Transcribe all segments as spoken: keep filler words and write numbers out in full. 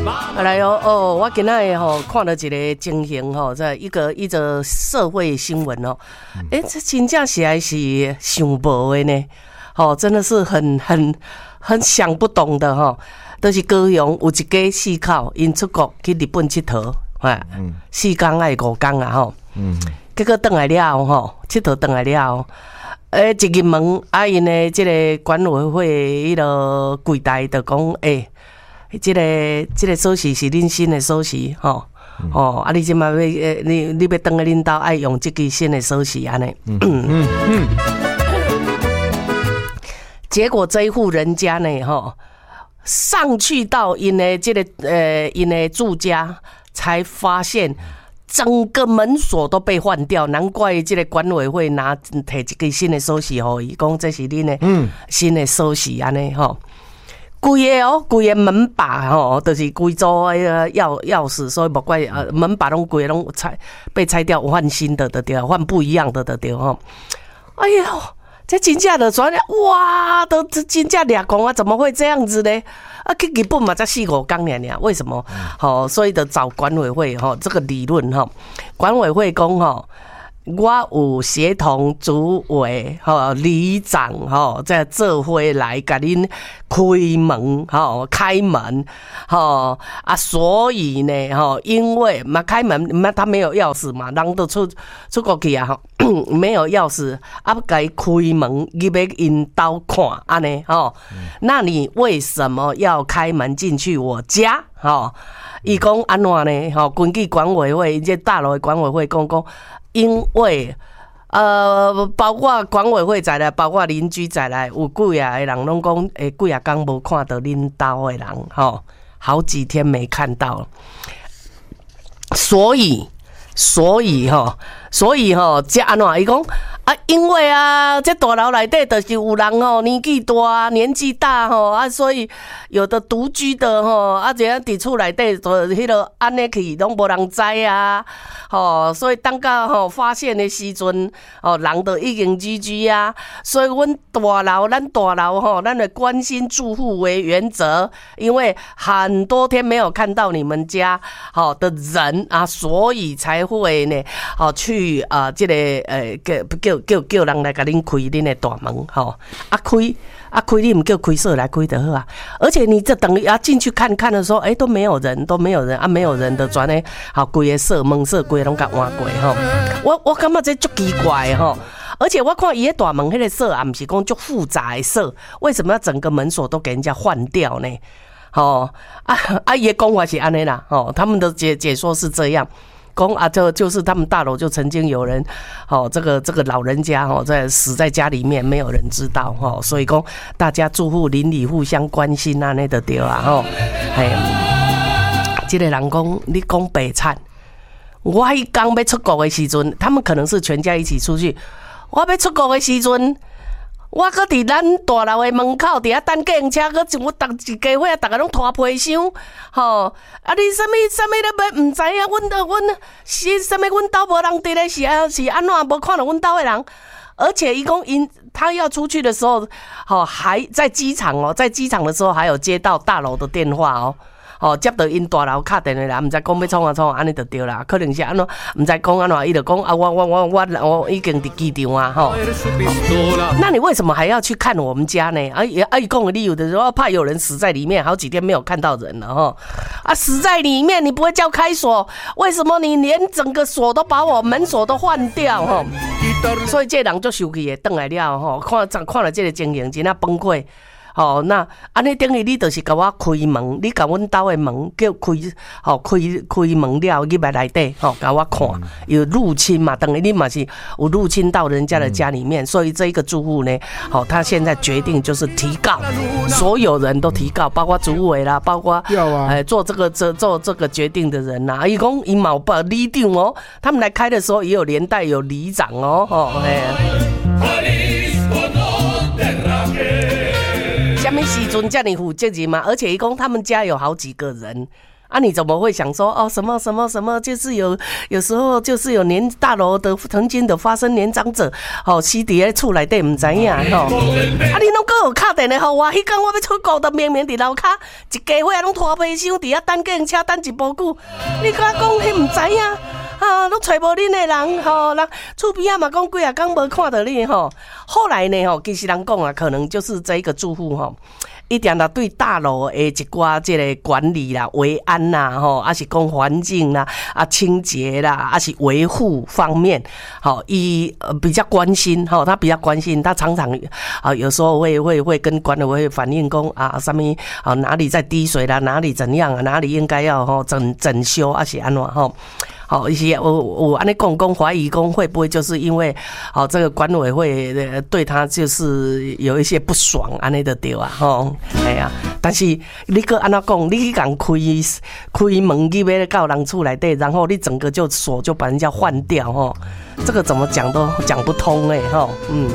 来哦哦，我今仔吼看到一个情形吼，在一个一则社会新闻哦，哎、欸，这真正实在是想无的呢，吼，真的是很很很想不懂的吼，都、就是高雄有一家四口，因出国去日本佚佗，哎，嗯、四天还是五天啊吼，嗯，结果回来了吼，佚佗回来了。诶，一入门啊，因的即个管委会迄个柜台就讲，诶、欸，即、這个即、這個锁匙是恁新的锁匙，吼、嗯，哦，啊，你即摆要诶，你你要等下恁兜爱用即支新的锁匙安尼，嗯嗯嗯。结果这一户人家呢，吼，上去到因的即、這個呃因的住家，才发现。整个门锁都被换掉，难怪这个管委会拿摕一支新的锁匙吼，伊讲这是恁的新的锁匙安尼吼。规个哦，规个门把吼，就是规组迄个钥钥匙，所以莫怪呃门把拢规个拢拆被拆掉，换新的的对，换不一样的的对吼。哎呦，这真正的转哇，都这真正俩公啊，怎么会这样子呢？啊，去日本嘛才四五天尔尔，为什么？好、哦，所以就找管委会哈、哦，这个理论哈、哦，管委会讲哈，我有协同主委哈、里长哈，在这回来甲恁开门哈，开门哈啊，所以呢哈，因为嘛开门嘛他没有钥匙嘛，人都出出国去啊哈。没有钥匙，啊，该开门，你要因兜看，安尼吼。那你为什么要开门进去我家？吼，伊讲安怎呢？吼，根据管委会，这大楼的管委会讲讲，因为呃，包括管委会在内，包括邻居在内，有几啊个人拢讲，诶，几啊天无看到恁兜的人，吼，好几天没看到，所以。所以吼，所以吼，这安怎？伊讲啊，因为啊，这大楼内底就是有人吼年纪大、年纪大吼啊，所以有的独居的吼啊，这样伫厝内底就迄个安尼去，拢无人知啊，吼，所以当到吼发现的时阵，哦，人都已经居居啊，所以阮大楼，咱大楼吼，咱的关心住户为原则，因为很多天没有看到你们家好的人啊，所以才。会呢，好去啊，这个呃叫叫叫叫人来甲恁开恁的大门，吼啊开啊开，你唔叫开锁来开就好啊。而且你这等于要进去看看的时候，哎、欸、都没有人，都没有人啊，没有人的转呢，好规个锁门锁规个拢甲换过吼。我我感觉这足奇怪吼。而且我看伊个大门迄个锁啊，唔是讲足复杂的锁，为什么要整个门锁都给人家换掉呢？吼啊啊，伊个讲法是安尼啦，吼，他们的解解说是这样。讲啊，这就是他们大楼就曾经有人，哦，这个这个老人家哦，在死在家里面，没有人知道哦，所以讲大家住户邻里互相关心啊，那就对啊，吼，哎，这个人讲你讲白惨，我迄刚要出国的时阵，他们可能是全家一起出去，我要出国的时阵。我搁伫咱大楼的门口，伫遐等计程车，搁我逐一家伙啊，逐个拢拖皮箱，吼！啊，你啥物啥物咧？要唔知影？阮的阮是啥物？阮兜无人伫咧，是啊是安怎？无看到阮兜的人。而且伊讲因他要出去的时候，吼还在机场哦，在机场的时候还有接到大楼的电话哦。哦，接到因大楼敲电话啦，唔知讲要创啊创，安尼就对啦。可能是安怎，唔知讲安怎，伊就讲啊，我我我我我已经伫机场啊，吼。那你为什么还要去看我们家呢？啊啊，伊讲的理由就是说怕有人死在里面，好几天没有看到人了哈。啊，死在里面你不会叫开锁，为什么你连整个锁都把我门锁都换掉哈？所以这人就生气的，转来了吼，看看了这个情形，真啊崩溃。哦，那安尼等于你就是甲我开门，你甲阮兜的门叫开，吼开开门了，入来内底，吼甲我看有入侵嘛，等于你嘛是有入侵到人家的家里面，嗯、所以这一个住户呢，好、哦，他现在决定就是提告，所有人都提告，包括主委啦，包括哎、呃、做这个做做这个决定的人呐，伊讲伊冇把里长哦，他们来开的时候也有连带有里长哦，哦哎。什么时阵这么负责任嘛？而且一共他们家有好几个人啊，你怎么会想说哦什么什么什么？就是有有时候就是有年大楼的曾经的发生年长者，哦，死伫咧厝内底唔知影吼。啊，你拢搁有敲电话互我，迄天我要出国，都明明伫楼骹一家伙拢拖皮箱伫遐等计程车等一步久，你甲我讲迄唔知影？啊，都找无恁的人吼，人厝边仔嘛讲几啊工无看到你吼。后来呢吼，其实人讲啊，可能就是这一个住户吼。一定啦，对大楼的一寡这个管理啦、维安啦，吼，还是讲环境啦、啊清洁啦，还是维护方面，好，伊呃比较关心，吼，他比较关心，他常常啊有时候会会会跟管委会反映讲啊，什么啊哪里在滴水啦，哪里怎样啊，哪里应该要吼整整修，还是安怎吼。好，一些我我安尼讲讲怀疑讲会不会就是因为好这个管委会对他就是有一些不爽安尼就对啊吼，哎呀，但是你个安怎讲，你去讲开开门去要到人厝内底，然后你整个就锁就把人家换掉吼，这个怎么讲都讲不通哎吼，嗯。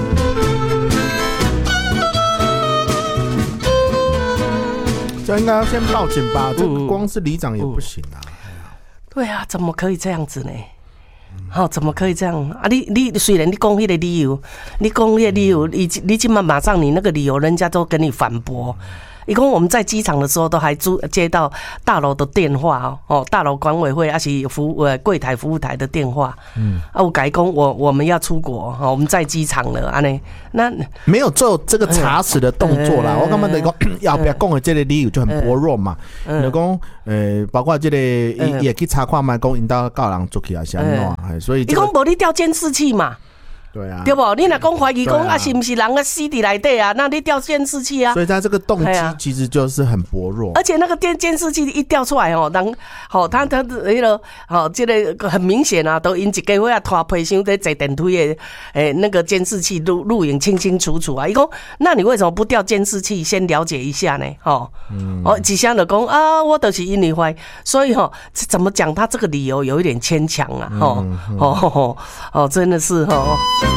这应该要先报警吧？这光是里长也不行啊。 对啊，怎么可以这样子呢？好、哦，怎么可以这样啊？你你虽然你讲那个理由，你讲那个理由，你你今晚马上你那个理由，人家都跟你反驳。一共我们在机场的时候都还接到大楼的电话哦，大楼管委会还是服务呃柜台服务台的电话，嗯，啊，我改工我我们要出国哈，我们在机场了，安尼那没有做这个查实的动作啦。嗯、我刚刚在讲要不要讲的这个理由就很薄弱嘛，嗯、就讲呃，包括这个也也去查看嘛，讲引导告人出去啊，是安怎？所以， 你讲无你调监视器嘛？ 对啊， 对不？你若讲怀疑讲啊，是不是人啊死伫内底啊？那你调监视器啊？ 所以他这个动机其实就是很薄弱， 而且那个电监视器一调出来哦，人好，他他那个好，这个很明显啊，都因一家伙啊拖皮箱在坐电梯的，诶，那个监视器录录影清清楚楚啊。伊讲，那你为什么不调监视器先了解一下呢？哦，嗯、哦，几箱的讲啊，我都是因为怀，所以哈，怎么讲？他这个理由有一点牵强啊，哦、嗯嗯、哦哦，真的是哦。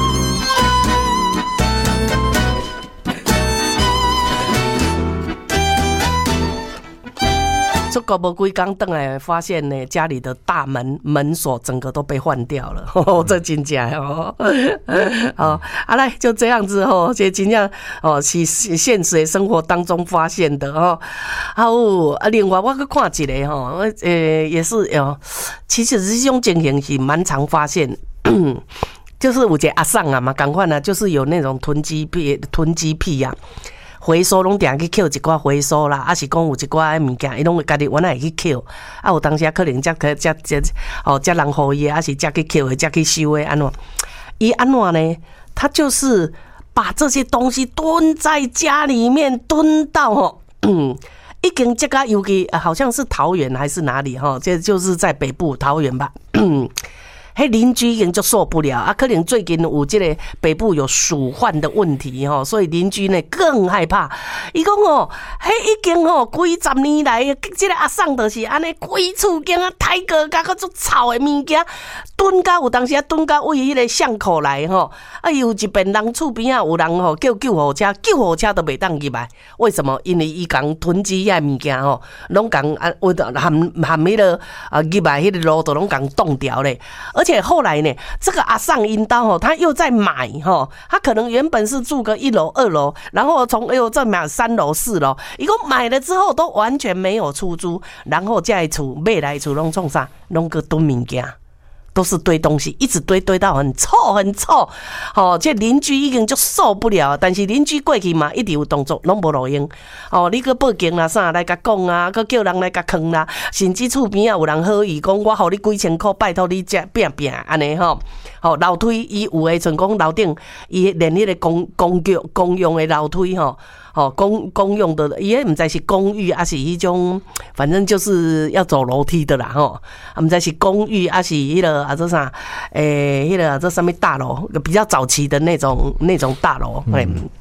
出国无几天回来，发现呢家里的大门门锁整个都被换掉了，哦、这真假哦，好，啊来就这样子哦，这真正哦是现实的生活当中发现的哦。好，啊另外我去看一个哈，呃也是哦，其实这种情形是蛮常发现。就是有一个阿桑啊嘛，同款啊，就是有那种囤积癖，囤积癖啊。回收拢定去捡一寡回收啦，啊是讲有一寡物件，伊拢会家己原来会去捡，啊有当时可能才才才哦才人互伊，啊是才去捡的，才去收的安怎？伊安怎呢？他就是把这些东西蹲在家里面，蹲到吼，嗯，已经这个尤其好像是桃园还是哪里哈，这就是在北部桃园吧。迄邻居已经就受不了啊！可能最近有这个北部有鼠患的问题吼，所以邻居呢更害怕。伊讲哦，迄已经吼几十年来，这个阿桑就是安尼，规厝间啊，抬个甲个足臭的物件，蹲到有当时啊蹲到为迄个巷口来吼，啊有一边人厝边啊有人吼叫救护车，救护车都袂当入来。为什么？因为伊讲囤积遐物件吼，拢讲啊，为含含迄个啊入来迄个路都拢讲冻掉咧。而且后来呢，这个阿桑因刀吼，他又在买吼，他可能原本是住个一楼、二楼，然后从又再买三楼、四楼，一共买了之后都完全没有出租，然后这厝买来厝拢创啥，拢个囤物件。都是堆东西，一直堆堆到很臭很臭，哦，这邻居已经就受不了，但是邻居过去嘛，一直有动作，拢无路用。哦，你去报警啦，啥来甲讲啊，去叫人来甲坑啦，甚至厝边啊有人好意讲，我互你几千块，拜托你才拼拼安尼吼。哦，楼梯伊有诶，像讲楼顶，伊连迄个公公共公用诶楼梯吼。哦，公公用的，也唔知是公寓，还是一种，反正就是要走楼梯的啦，吼，唔知是公寓，还是迄个啊，这啥，诶、欸，迄个这上面大楼，比较早期的那种那种大楼，嗯，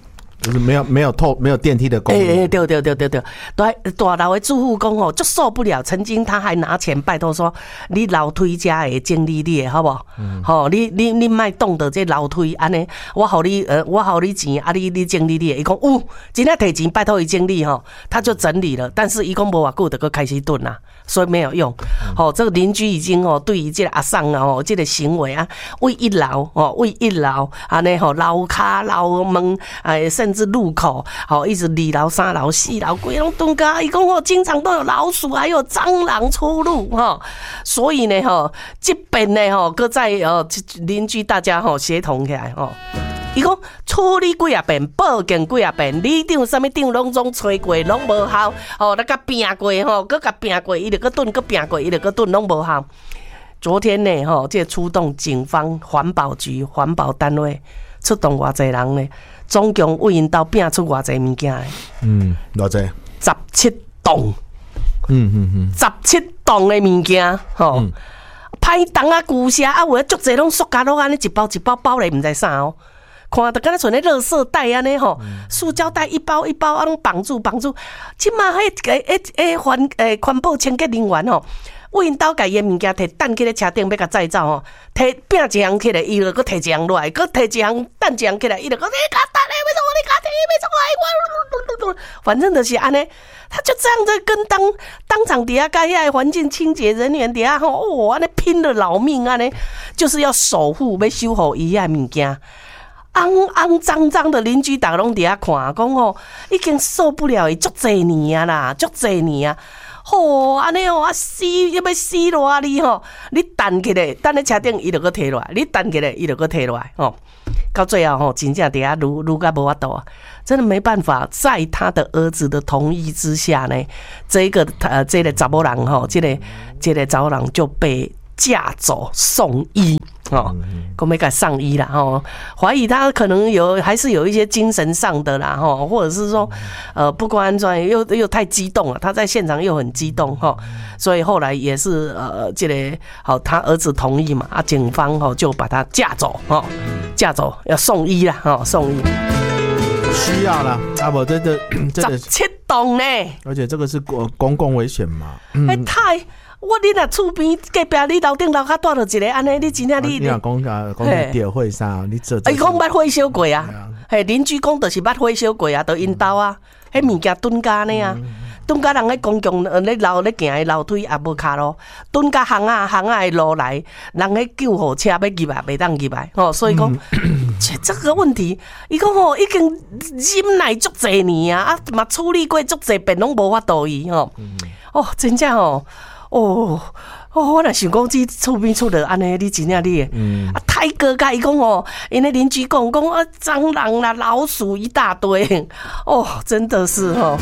就是没有没有透没有电梯的公寓。 哎哎，对对对对对，大大楼的住户讲吼，就受不了。曾经他还拿钱拜托说，你楼梯家会整理你的好不好？好、嗯，你你你卖动的这楼梯安尼，我好你呃，我好你钱啊，你你整理你的。伊讲有，今天提钱拜托伊整理吼，他就整理了。但是伊讲无偌久就搁开始蹲啦，所以没有用。好、嗯，这个邻居已经哦，对于这个阿桑啊吼，这个行为啊，为一楼哦，为一楼安尼吼，楼骹楼门哎，甚至路口，好，一直二楼、三楼、四楼，规拢蹲甲。伊讲哦，经常都有老鼠，还有蟑螂出入哈。所以呢，哈，这边呢，哈，搁在哦邻居大家哈协同起来哈。伊讲处理几啊遍，报警几啊遍，里长啥物长拢总吹过，拢无效。哦，那个拼过吼，搁甲拼过，伊就搁蹲，搁拼过，伊就搁蹲，拢无效。昨天呢，吼，这出动警方、环保局、环保单位出动偌济人呢？总共为因兜拼出偌济物件诶？ 嗯，偌济？ 十七栋。 嗯嗯嗯。十七栋诶物件，吼、嗯，歹重啊，旧车啊，有诶足济拢塑胶拢安尼一包一包包咧，毋知啥哦。看得敢若像咧垃圾袋安尼吼，塑胶袋一包一包啊，拢绑住绑住。即马迄诶诶诶环诶环保清洁人员吼。为因兜家伊物件摕等起咧车顶要甲载走吼，摕拼一项起来，伊就搁摕一项落来，搁摕一项等一项起来，伊就搁你甲等咧，为什么你甲摕要出来？我反正就是安尼，他就这样子跟当当场底下甲遐环境清洁人员底下吼，哦，安尼拼了老命安尼，就是要守护要守护伊遐物件。肮肮脏脏的邻居，大家拢底下看，讲吼已经受不了伊足济年啊啦，足济年啊。吼，安尼哦，啊死要要死落啊你吼，你等起来，等咧车顶伊就搁摕落来，你等起来伊就搁摕落来吼，到最后吼，真正底下撸撸甲无法度啊，真的没办法，在他的儿子的同意之下呢，这个呃这个查某人吼，这个这个查某人就被架走送医。哦，讲要甲上医啦吼，怀疑他可能有还是有一些精神上的啦吼，或者是说呃不管怎样又又太激动了，他在现场又很激动吼，所以后来也是呃这个好他儿子同意嘛，啊警方吼就把他架走吼，架走要送医啦吼，送医需要啦，啊不这这这十七栋呢， 而且这个是公公共危险嘛， 哎、嗯、太。我你若厝边隔壁，你楼顶楼骹住着一个安尼，你真正你你若讲讲讲掉火啥，你做伊讲捌火烧过啊，嘿邻居讲就是捌火烧过啊，就因兜啊，迄物件蹲甲呢啊，蹲甲人咧公共咧楼咧行诶楼梯也无卡咯，蹲甲巷啊巷啊诶路来，人咧救护车要入来袂当入来，吼，所以讲这个问题，伊讲吼已经忍耐足济年啊，啊嘛处理过足济遍拢无法度伊吼，哦真正吼。哦哦，我若想讲，这厝边厝着安尼，你真正你，嗯、啊，太哥甲伊讲哦，因为邻居讲讲啊，蟑螂啦、老鼠一大堆，哦，真的是哦。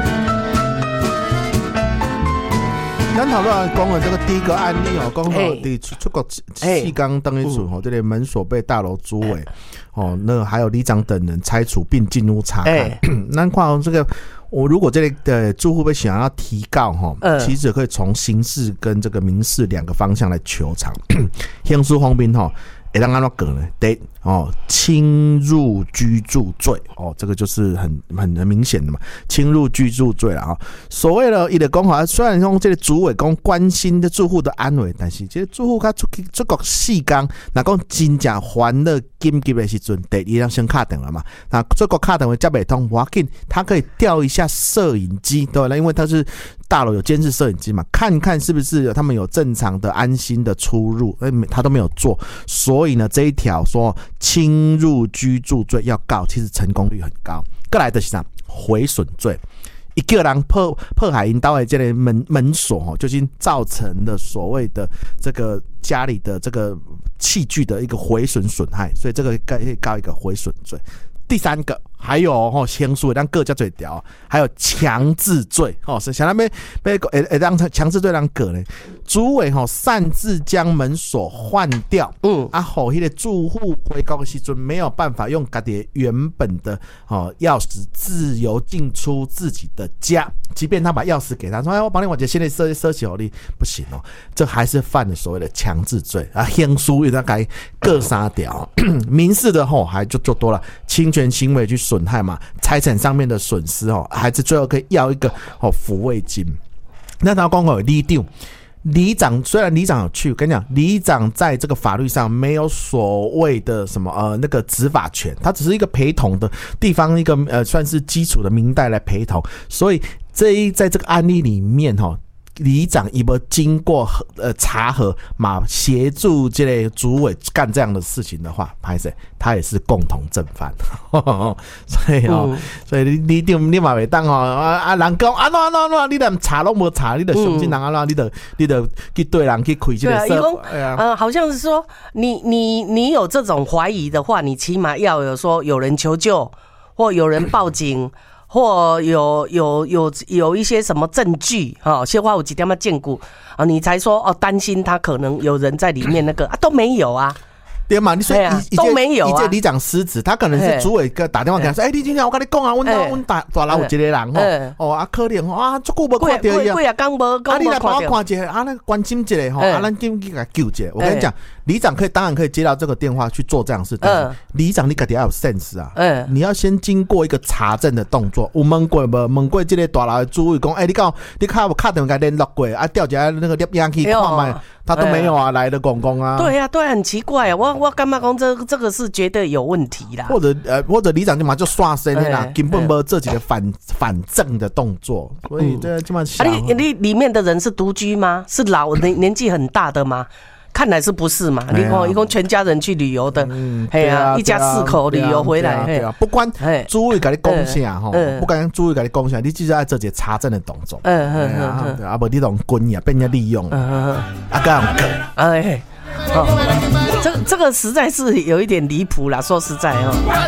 咱头先讲的这个第一个案例哦，讲吼，伫出国四天等于厝吼，这个门锁被大楼租委哦，那还有里长等人拆除并进屋查看，咱看这个。我如果这里的住户被想要提告哈，其实可以从刑事跟这个民事两个方向来求偿。刑事方面哈，会当安怎讲呢？第一哦，侵入居住罪哦，这个就是很很很明显的嘛，侵入居住罪啦。所谓的伊的讲法，虽然说这个主委讲关心的住户的安危，但是这个住户他出去出国四天，那讲真正还了紧急的时阵，第一要先卡电了嘛。那出国卡电话接不通，我紧他可以调一下摄影机，对吧？因为他是大楼有监视摄影机嘛，看看是不是他们有正常的安心的出入，他都没有做，所以呢这一条说。侵入居住罪要告，其实成功率很高。再来的是啥？毁损罪，一个人破破坏因家的这个门门锁，就已经造成了所谓的这个家里的这个器具的一个毁损损害，所以这个可以告一个毁损罪。第三个还有吼，刑诉让各家嘴条，还有强制罪哦，是想要被被诶让强制罪让个呢，主委吼擅自将门锁换掉，嗯啊吼，迄个住户回高的时阵没有办法用家己原本的哦钥匙自由进出自己的家，即便他把钥匙给他说，哎，我帮你把这现在设设起好你不行哦，这还是犯了所谓的强制罪啊，刑诉又大概各三条，民事的吼还就就多了，侵权行为去损害嘛，财产上面的损失哦，孩子最后可以要一个哦抚慰金。那他刚刚有里长，里长虽然里长有去，我跟你讲，里长在这个法律上没有所谓的什么呃那个执法权，他只是一个陪同的地方一个呃算是基础的民代来陪同，所以这一在这个案例里面哈、哦。里长有没有经过呃查核嘛协助这类主委干这样的事情的话，拍摄他也是共同正犯，所以哦，嗯、所以你你你你嘛袂当哦啊啊人讲啊喏喏喏，你连查都无查，你就相信人啊喏，你就你就去对人去开这个社， 哎呀，呃，好像是说你你你有这种怀疑的话，你起码要有说有人求救或有人报警。或有有有有一些什么证据哈，先花有几点么见骨啊，你才说哦，担心他可能有人在里面那个啊都没有啊。 对嘛？你说一都没有啊！ 一届里长失职，他可能是主委个打电话给他说：“哎、欸，你今天我跟你讲啊，我我大大楼有一个人吼，哦啊可怜啊，足久无看到伊啊， 几啊刚无啊，你来帮我看一下，啊，那关心一下吼，啊，咱紧去给他救一下。我跟你讲，里长可以当然可以接到这个电话去做这样的事，但是里长你自己要有 sense 啊，嗯，你要先经过一个查证的动作。有问过无？问过这个大楼的主委讲，哎、欸，你讲你看我卡电话联络过啊，调一下那个摄影去看卖。他都没有啊，欸、来的公公啊， 对呀、啊，对、啊，很奇怪啊，我我干嘛讲这这个是绝对有问题啦， 或者呃，或者里长就马上就刷身啦，根本没这几个反反正的动作，所以这这么想、 啊，你你里面的人是独居吗？是老年年纪很大的吗？看来是不是嘛？你看，一共全家人去旅游的，哎呀，一家四口旅游回来， 对啊，不管主委跟你讲啥吼，不管主委跟你讲啥，你至少要做一个查证的动作，嗯嗯嗯，对啊，不你种滚呀，被人家利用，嗯嗯，啊这样， 哎，哦，这这个实在是有一点离谱啦，说实在哦。